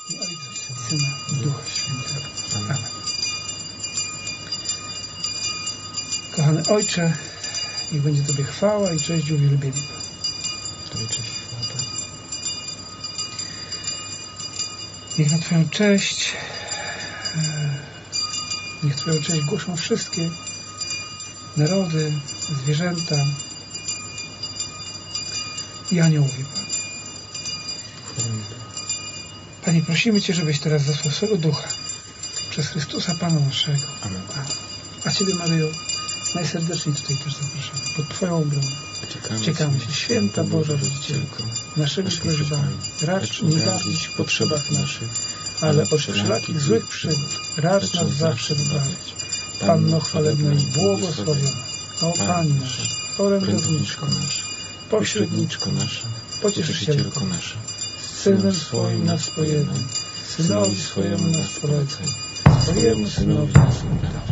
i Ojca, i Syna, i Ducha Świętego. Amen. Kochany Ojcze, niech będzie Tobie chwała i cześć i uwielbienie. Tobie cześć i chwała. Niech na Twoją cześć, niech Twoją cześć głoszą wszystkie narody, zwierzęta i aniołowie, Panie. Panie, prosimy Cię, żebyś teraz zasłał swego Ducha przez Chrystusa Pana naszego. Amen. A Ciebie, Maryjo, najserdeczniej tutaj też zapraszamy. Pod Twoją obronę uciekamy się, Święta Boża Rodzicielko, naszymi prośbami, racz nie gardzić w potrzebach naszych, ale od wszelakich złych przygód racz nas zawsze wybawić. Panno chwalebna i błogosławiona, o Pani nasza, orędowniczko nasza, pośredniczko nasza, pocieszycielko nasza, z Synem swoim nas pojednaj, Synowi swojemu nas polecaj, swojemu Synowi nas oddaj.